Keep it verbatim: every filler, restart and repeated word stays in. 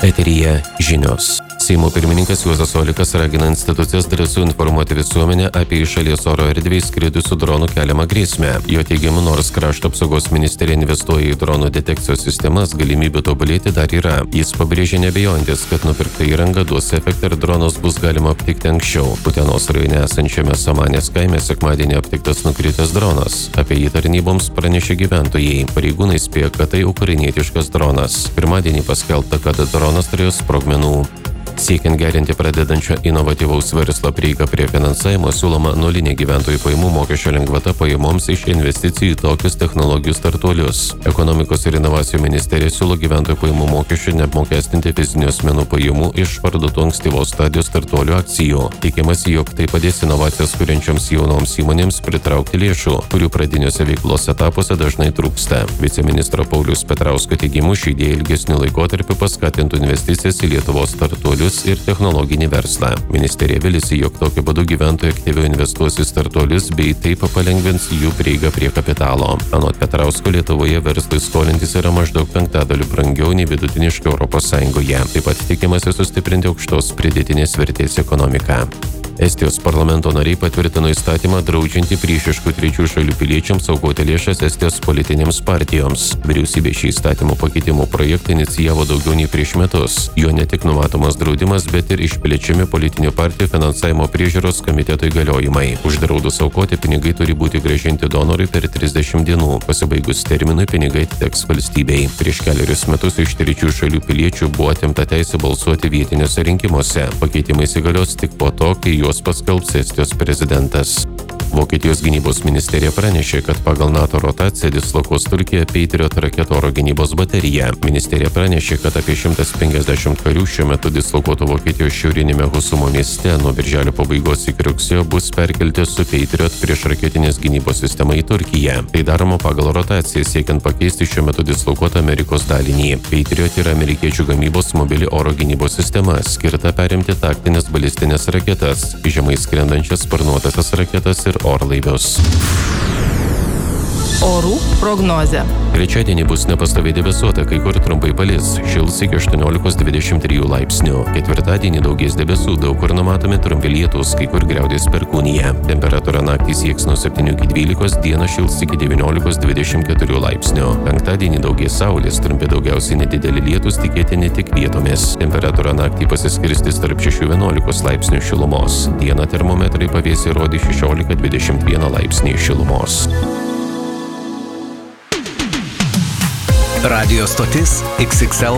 Eteryje žinios. Seimo pirmininkas Juozas Olekas ragina institucijas drąsiau informuoti visuomenę apie iš šalies oro erdvę įskridusių dronų keliamą grėsmę. Jo teigimu, nors krašto apsaugos ministerija investuoja į dronų detekcijos sistemas, galimybių tobulėti dar yra. Jis pabrėžė nebejojantis, kad nupirkta įranga duos efektą ir dronus bus galima aptikti anksčiau. Utenos rajone esančiame Samanės kaime sekmadienį aptiktas nukritęs dronas. Apie jį tarnyboms pranešė gyventojai. Pareigūnai spėjo, kad tai ukrainietiškas dronas. Pirmadienį paskelbta, kad dronas turėjo sprogmenų. Siekiant gerinti pradedančio inovatyvaus verslo prieigą prie finansavimo, siūloma nulinė gyventojų pajamų mokesčio lengvata pajamoms iš investicijų į tokius technologijų startuolius. Ekonomikos ir inovacijų ministerija siūlo gyventojų pajamų mokesčio neapmokestinti fizinių asmenų pajamų iš parduotų ankstyvos stadijos startuolių akcijų. Tikimasi, jog tai padės inovacijas kuriančioms jaunoms įmonėms pritraukti lėšų, kurių pradiniuose veiklos etapuose dažnai trūksta. Viceministro Pauliaus Petrausko teigimu, ši idėja ilgesniu laikotarpiu paskatintų investicijas į Lietuvos startuolius ir technologinį verslą. Ministerija vilisi, jog tokiu būdu gyventojai aktyviau investuos į startuolius bei taip palengvins jų prieigą prie kapitalo. Anot Petrausko, Lietuvoje verslui skolintis yra maždaug penktadaliu brangiau nei vidutiniškai Europos Sąjungoje. Taip pat tikimasi sustiprinti aukštos pridėtinės vertės ekonomiką. Estijos parlamento nariai patvirtino įstatymą draudžiantį priešiškų trečių šalių piliečiams aukoti lėšas Estijos politinėms partijoms. Vyriausybė šį įstatymų pakeitimų projektą inicijavo daugiau nei prieš metus. Jo ne tik numatomas draudimas, bet ir išplečiami politinių partijų finansavimo priežiūros komiteto įgaliojimai. Uždraudus aukoti, pinigai turi būti grąžinti donorui per trisdešimt dienų. Pasibaigus terminui, pinigai atiteks valstybei. Prieš keliarius metus iš trečių šalių piliečių buvo atimta teisė balsuoti vietiniuose rinkimuose. Pakeitimai įsigalios tik po to, kai juos paskelbs Estijos prezidentas. Vokietijos gynybos ministerija pranešė, kad pagal NATO rotaciją dislokuos Turkija Patriot raketų oro gynybos bateriją. Ministerija pranešė, kad apie šimtas penkiasdešimt karių šiuo metu dislokuotų Vokietijos šiaurinėme Husumo mieste nuo birželio pabaigos iki rugsėjo bus perkelti su Patriot priešraketinės gynybos sistema į Turkiją. Tai daroma pagal rotaciją, siekiant pakeisti šiuo metu dislokuotą Amerikos dalinį. Patriot yra amerikiečių gamybos mobili oro gynybos sistema, skirta perimti taktinės balistinės raketas, žemai skrendančias sparnuotasias raketas ir orlaivius. Orų prognozė. Trečiadienį bus nepastoviai debesuota, kai kur trumpai palis, šils iki aštuoniolikos dvidešimt trijų laipsnių. Ketvirtadienį daugės debesų, daug kur numatomi trumpi lietūs, kai kur griaudės perkūnija. Temperatūra naktį sieks nuo septynių iki dvylikos, dieną šils iki devyniolikos dvidešimt keturių laipsnių. Penktadienį daugės saulės, trumpi daugiausiai nedideli lietūs, tikėtini tik vietomis. Temperatūra naktį pasiskirstys tarp šešių vienuolikos laipsnių šilumos. Dieną termometrai pavėsiai rodys šešiolika dvidešimt vieną laipsnį šilumos. Radio stotis X X L